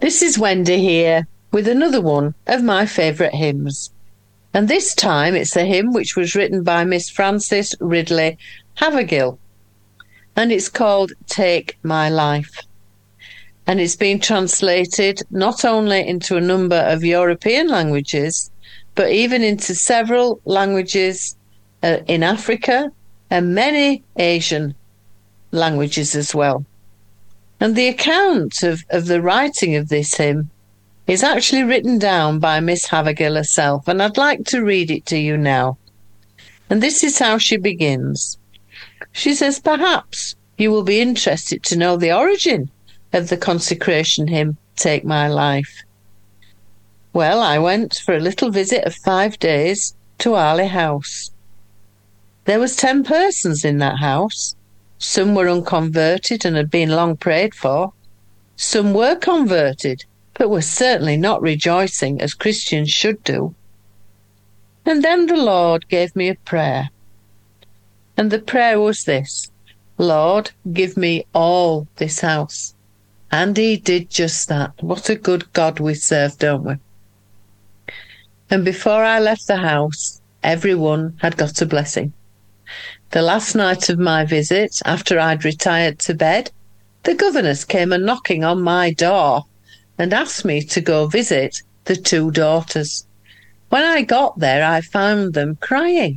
This is Wendy here with another one of my favourite hymns. And this time it's a hymn which was written by Miss Frances Ridley Havergill. And it's called Take My Life. And it's been translated not only into a number of European languages, but even into several languages in Africa and many Asian languages as well. And the account of the writing of this hymn is actually written down by Miss Havergill herself, and I'd like to read it to you now. And this is how she begins. She says, "Perhaps you will be interested to know the origin of the consecration hymn, Take My Life. Well, I went for a little visit of 5 days to Arley House. There was 10 persons in that house. Some were unconverted and had been long prayed for. Some were converted, but were certainly not rejoicing as Christians should do. And then the Lord gave me a prayer. And the prayer was this: Lord, give me all this house. And he did just that. What a good God we serve, don't we? And before I left the house, everyone had got a blessing. The last night of my visit, after I'd retired to bed, the governess came a-knocking on my door and asked me to go visit the 2 daughters. When I got there, I found them crying.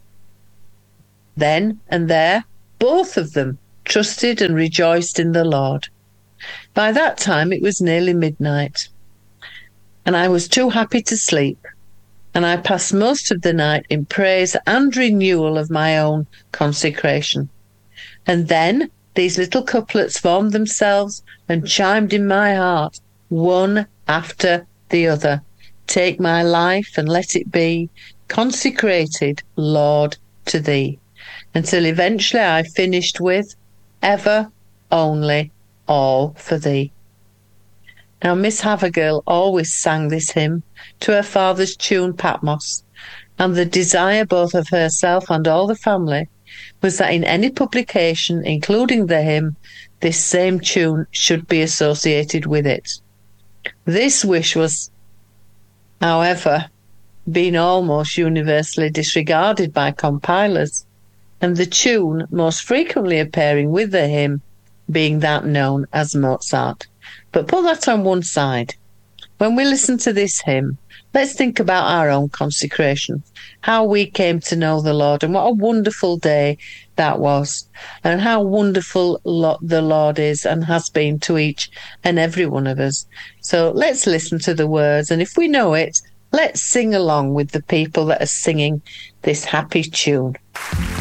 Then and there, both of them trusted and rejoiced in the Lord. By that time, it was nearly midnight, and I was too happy to sleep, and I passed most of the night in praise and renewal of my own consecration. And then these little couplets formed themselves and chimed in my heart, one after the other. Take my life and let it be consecrated, Lord, to thee. Until eventually I finished with, ever, only, all for thee. Now, Miss Havergill always sang this hymn to her father's tune, Patmos, and the desire both of herself and all the family was that in any publication, including the hymn, this same tune should be associated with it. This wish was, however, being almost universally disregarded by compilers, and the tune most frequently appearing with the hymn being that known as Mozart. But put that on one side. When we listen to this hymn, let's think about our own consecration, how we came to know the Lord, and what a wonderful day that was, and how wonderful the Lord is and has been to each and every one of us. So let's listen to the words, and if we know it, let's sing along with the people that are singing this happy tune.